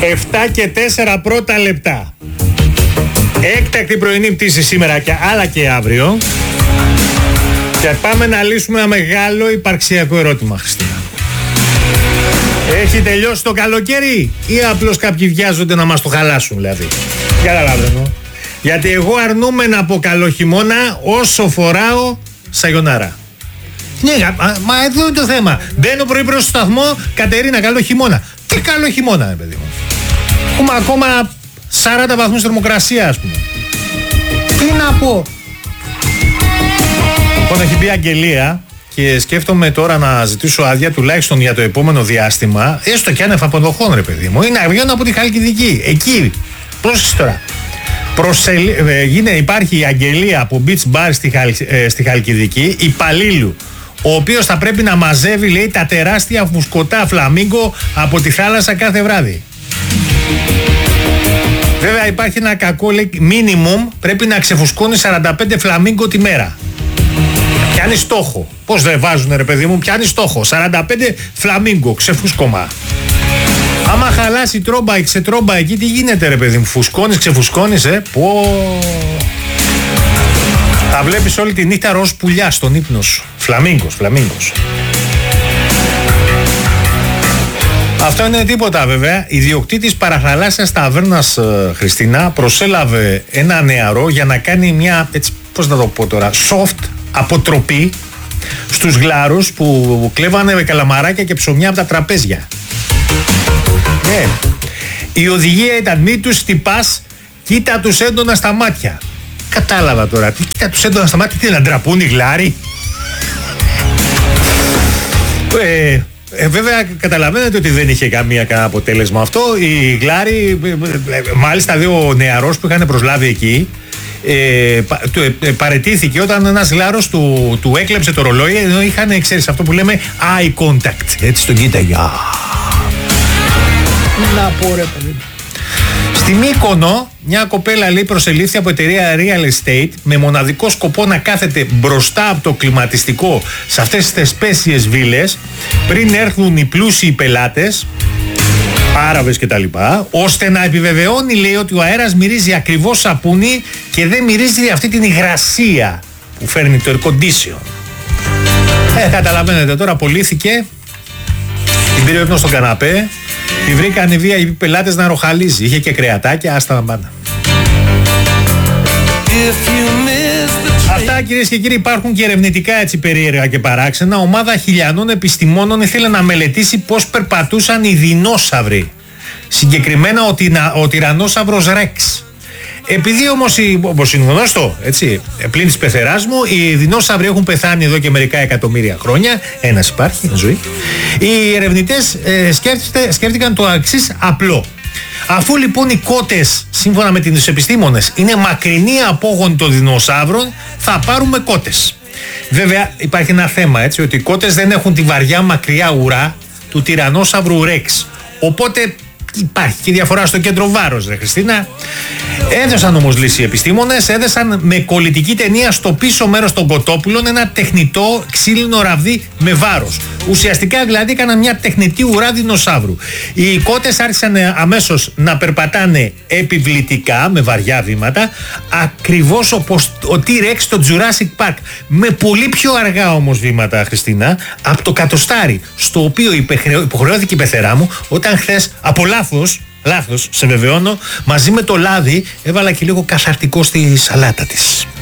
7 και 4 πρώτα λεπτά. Έκτακτη πρωινή πτήση σήμερα και άλλα και αύριο. Και πάμε να λύσουμε ένα μεγάλο υπαρξιακό ερώτημα, Χριστίνα. Έχει τελειώσει το καλοκαίρι ή απλώς κάποιοι βιάζονται να μας το χαλάσουν, δηλαδή? Καταλαβαίνω. Γιατί εγώ αρνούμαι να πω καλό χειμώνα όσο φοράω σαγιονάρα. Ναι, μα εδώ είναι το θέμα. Μπαίνω πρωί προς το σταθμό, Κατερίνα, καλό χειμώνα. Τι καλό χειμώνα, παιδί μου? Έχουμε ακόμα 40 βαθμούς θερμοκρασία, ας πούμε. Τι να πω? Λοιπόν, έχει μπει αγγελία και σκέφτομαι τώρα να ζητήσω άδεια τουλάχιστον για το επόμενο διάστημα, έστω και άνευ αποδοχών, ρε παιδί μου, ή να βγαίνω από τη Χαλκιδική. Εκεί, πρόσεξε τώρα. Υπάρχει αγγελία από beach bar στη Χαλκιδική, υπαλλήλου, ο οποίος θα πρέπει να μαζεύει, λέει, τα τεράστια φουσκωτά φλαμίγκο από τη θάλασσα κάθε βράδυ. Βέβαια υπάρχει ένα κακό, λέει, minimum, πρέπει να ξεφουσκώνει 45 φλαμίγκο τη μέρα. Πιάνει στόχο. Πώς δεν βάζουνε, ρε παιδί μου, πιάνει στόχο. 45 φλαμίγκο, ξεφουσκώμα. Άμα χαλάσει τρόμπα ή ξετρόμπα εκεί, τι γίνεται, ρε παιδί μου? Φουσκώνεις, ξεφουσκώνεις, πω. Τα βλέπεις όλη τη νύχτα ροζ πουλιά στον ύπνο σου. Φλαμίγκος. Αυτό είναι τίποτα, βέβαια. Ιδιοκτήτης παραθαλάσσιας ταβέρνας, Χριστίνα, προσέλαβε ένα νεαρό για να κάνει μια, έτσι, πώς να το πω τώρα, soft αποτροπή στους γλάρους που κλέβανε με καλαμαράκια και ψωμιά από τα τραπέζια. Ναι. Η οδηγία ήταν μη τους χτυπάς, κοίτα τους έντονα στα μάτια. Κατάλαβα τώρα. Τι κοίτα τους έντονα στα μάτια? Τι να ντραπούν οι γλάροι? Βέβαια καταλαβαίνετε ότι δεν είχε κανένα αποτέλεσμα αυτό. Οι γλάροι, μάλιστα ο νεαρός που είχαν προσλάβει εκεί, παραιτήθηκε όταν ένας γλάρος του έκλεψε το ρολόι, ενώ είχαν, ξέρεις, αυτό που λέμε eye contact. Έτσι τον κοίταγε. Να πω, ρε παιδί. Στη Μύκονο, μια κοπέλα, λέει, προσελήφθη από εταιρεία Real Estate με μοναδικό σκοπό να κάθεται μπροστά από το κλιματιστικό σε αυτές τις θεσπέσιες βίλες πριν έρθουν οι πλούσιοι πελάτες, Άραβες κτλ., ώστε να επιβεβαιώνει, λέει, ότι ο αέρας μυρίζει ακριβώς σαπούνι και δεν μυρίζει αυτή την υγρασία που φέρνει το air condition. Καταλαβαίνετε, τώρα απολύθηκε, την πήρε ύπνο στον καναπέ, τη βρήκαν οι VIP πελάτες να ροχαλίζει. Είχε και κρεατάκια, άστα να πάνε. Αυτά, κυρίες και κύριοι, υπάρχουν και ερευνητικά, έτσι, περίεργα και παράξενα. Ομάδα χιλιανών επιστημόνων ήθελε να μελετήσει πώς περπατούσαν οι δεινόσαυροι. Συγκεκριμένα ο τυρανόσαυρος Ρεξ. Επειδή όμως είναι γνωστό, έτσι, πλην της πεθεράς μου, οι δεινόσαυροι έχουν πεθάνει εδώ και μερικά εκατομμύρια χρόνια. Ένας υπάρχει, ζωή. Οι ερευνητές σκέφτηκαν το εξής απλό. Αφού λοιπόν οι κότες, σύμφωνα με τους επιστήμονες, είναι μακρινοί απόγονοι των δεινοσαύρων, θα πάρουμε κότες. Βέβαια υπάρχει ένα θέμα, έτσι, ότι οι κότες δεν έχουν τη βαριά μακριά ουρά του τυρανόσαυρου Ρεξ. Οπότε υπάρχει και διαφορά στο κέντρο βάρος, ρε Χριστίνα. Έδωσαν όμως λύση οι επιστήμονες, έδωσαν με κολλητική ταινία στο πίσω μέρος των κοτόπουλων ένα τεχνητό ξύλινο ραβδί με βάρος. Ουσιαστικά δηλαδή έκαναν μια τεχνητή ουρά δεινοσαύρου. Οι κότες άρχισαν αμέσως να περπατάνε επιβλητικά με βαριά βήματα, ακριβώς όπως ο T-Rex στο Jurassic Park. Με πολύ πιο αργά όμως βήματα, Χριστίνα, από το κατοστάρι στο οποίο υποχρεώθηκε η πεθερά μου όταν χθες από λάθος, σε βεβαιώνω, μαζί με το λάδι έβαλα και λίγο καθαρτικό στη σαλάτα της.